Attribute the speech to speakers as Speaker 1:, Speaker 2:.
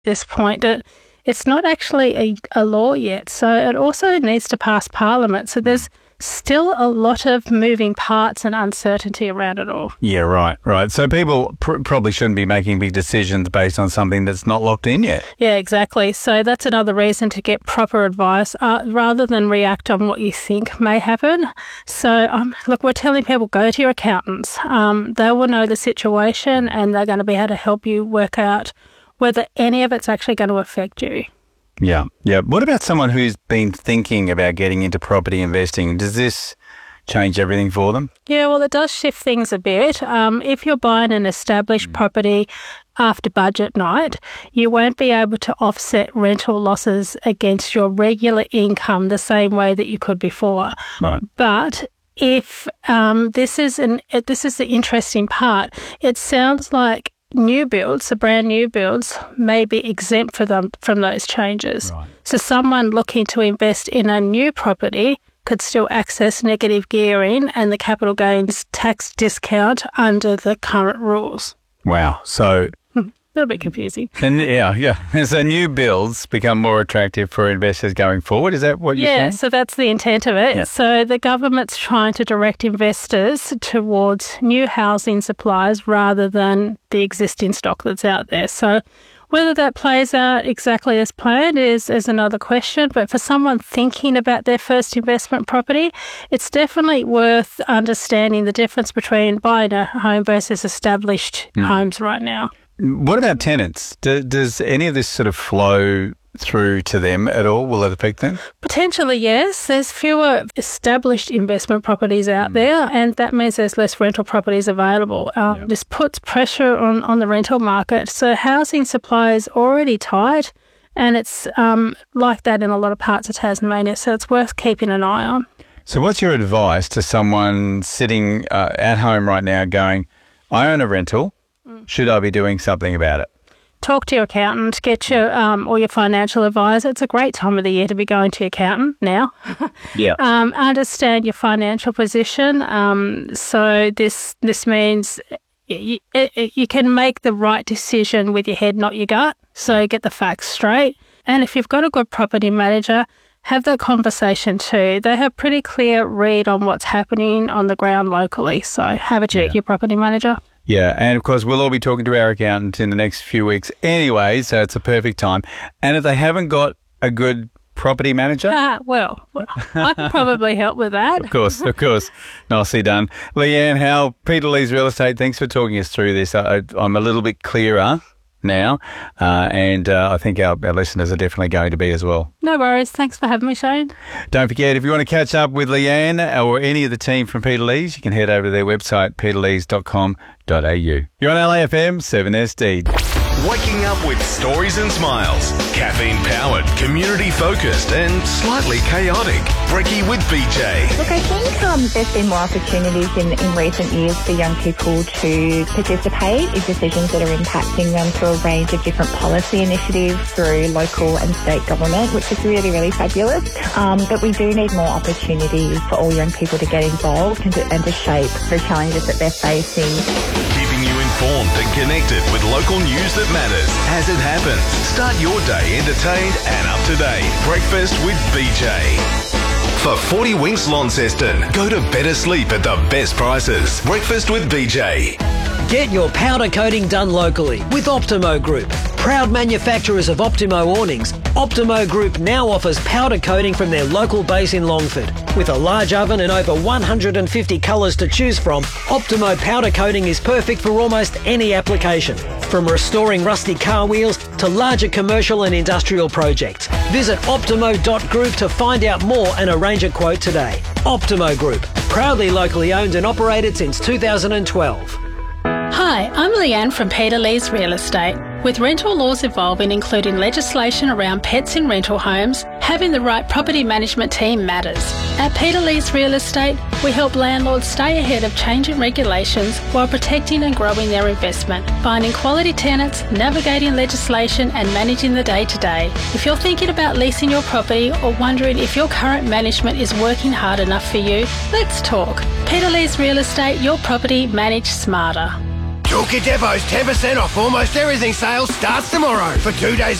Speaker 1: this point that it's not actually a law yet. So it also needs to pass Parliament. So there's still a lot of moving parts and uncertainty around it all.
Speaker 2: Yeah, right. So people probably shouldn't be making big decisions based on something that's not locked in yet.
Speaker 1: Yeah, exactly. So that's another reason to get proper advice rather than react on what you think may happen. So look, we're telling people, go to your accountants. They will know the situation and they're going to be able to help you work out whether any of it's actually going to affect you.
Speaker 2: Yeah. What about someone who's been thinking about getting into property investing? Does this change everything for them?
Speaker 1: Yeah, well, it does shift things a bit. If you're buying an established property after budget night, you won't be able to offset rental losses against your regular income the same way that you could before.
Speaker 2: Right.
Speaker 1: But if this is the interesting part, it sounds like new builds, the brand new builds, may be exempt from those changes.
Speaker 2: Right.
Speaker 1: So someone looking to invest in a new property could still access negative gearing and the capital gains tax discount under the current rules.
Speaker 2: Wow. So
Speaker 1: A little bit confusing.
Speaker 2: And yeah. So new builds become more attractive for investors going forward. Is that what you're saying?
Speaker 1: Yeah, so that's the intent of it.
Speaker 2: Yeah.
Speaker 1: So the government's trying to direct investors towards new housing supplies rather than the existing stock that's out there. So whether that plays out exactly as planned is another question. But for someone thinking about their first investment property, it's definitely worth understanding the difference between buying a home versus established homes right now.
Speaker 2: What about tenants? Does any of this sort of flow through to them at all? Will it affect them?
Speaker 1: Potentially, yes. There's fewer established investment properties out there, and that means there's less rental properties available. This puts pressure on the rental market. So housing supply is already tight, and it's like that in a lot of parts of Tasmania, so it's worth keeping an eye on.
Speaker 2: So what's your advice to someone sitting at home right now going, I own a rental, should I be doing something about it?
Speaker 1: Talk to your accountant, get your or your financial advisor. It's a great time of the year to be going to your accountant now.
Speaker 2: Yeah.
Speaker 1: Understand your financial position. So this means you can make the right decision with your head, not your gut. So get the facts straight. And if you've got a good property manager, have that conversation too. They have pretty clear read on what's happening on the ground locally. So have a chat with your property manager.
Speaker 2: Yeah, and of course, we'll all be talking to our accountant in the next few weeks anyway, so it's a perfect time. And if they haven't got a good property manager?
Speaker 1: Well, I can probably help with that.
Speaker 2: Of course. Nicely done. Leanne Howe, Peter Leys Real Estate, thanks for talking us through this. I'm a little bit clearer now, and I think our listeners are definitely going to be as well.
Speaker 1: No worries. Thanks for having me, Shane.
Speaker 2: Don't forget, if you want to catch up with Leanne or any of the team from Peter Leys, you can head over to their website, peterleys.com.au. You're on LAFM 7SD.
Speaker 3: Waking up with stories and smiles. Caffeine-powered, community-focused and slightly chaotic. Brekkie with BJ.
Speaker 4: Look, I think there's been more opportunities in recent years for young people to participate in decisions that are impacting them through a range of different policy initiatives through local and state government, which is really, really fabulous. But we do need more opportunities for all young people to get involved and to shape the challenges that they're facing.
Speaker 3: Keeping you informed and connected with local news that matters as it happens. Start your day entertained and up to date. Breakfast with BJ. For 40 Winks Launceston, go to better sleep at the best prices. Breakfast with BJ.
Speaker 5: Get your powder coating done locally with Optimo Group. Proud manufacturers of Optimo awnings, Optimo Group now offers powder coating from their local base in Longford. With a large oven and over 150 colours to choose from, Optimo powder coating is perfect for almost any application. From restoring rusty car wheels to larger commercial and industrial projects. Visit optimo.group to find out more and arrange a quote today. Optimo Group, proudly locally owned and operated since 2012.
Speaker 1: Hi, I'm Leanne from Peter Leys Real Estate. With rental laws evolving, including legislation around pets in rental homes, having the right property management team matters. At Peter Leys Real Estate, we help landlords stay ahead of changing regulations while protecting and growing their investment, finding quality tenants, navigating legislation and managing the day-to-day. If you're thinking about leasing your property or wondering if your current management is working hard enough for you, let's talk. Peter Leys Real Estate, your property managed smarter.
Speaker 6: Toolkit Depot's 10% off almost everything sale starts tomorrow for 2 days